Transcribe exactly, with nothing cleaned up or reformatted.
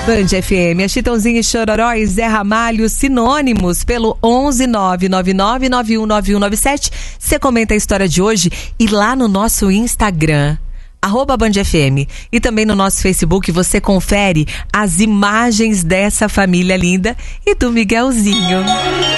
Band F M, a Chitãozinho e Chororó e Zé Ramalho, sinônimos, pelo onze nove nove nove nove um nove um nove sete. Você comenta a história de hoje e lá no nosso Instagram, arroba Band F M, e também no nosso Facebook você confere as imagens dessa família linda e do Miguelzinho.